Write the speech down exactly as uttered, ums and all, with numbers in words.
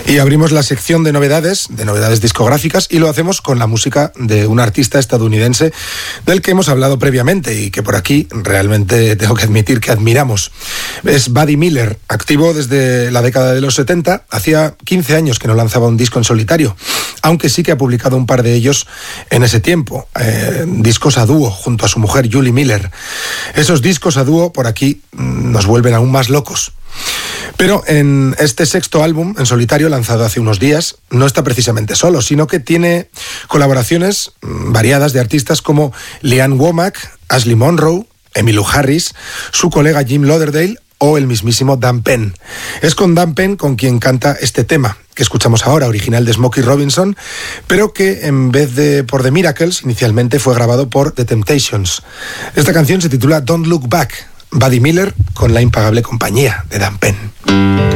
Y abrimos la sección de novedades, de novedades discográficas, y lo hacemos con la música de un artista estadounidense del que hemos hablado previamente y que por aquí realmente tengo que admitir que admiramos. Es Buddy Miller, activo desde la década de los setenta. Hacía quince años que no lanzaba un disco en solitario, aunque sí que ha publicado un par de ellos en ese tiempo, eh, discos a dúo junto a su mujer Julie Miller. Esos discos a dúo por aquí nos vuelven aún más locos. Pero en este sexto álbum en solitario, lanzado hace unos días, no está precisamente solo, sino que tiene colaboraciones variadas de artistas como Leanne Womack, Ashley Monroe, Emmylou Harris, su colega Jim Lauderdale o el mismísimo Dan Penn. Es con Dan Penn con quien canta este tema que escuchamos ahora, original de Smokey Robinson, pero que en vez de por The Miracles, inicialmente fue grabado por The Temptations. Esta canción se titula Don't Look Back. Buddy Miller con la impagable compañía de Dan Penn.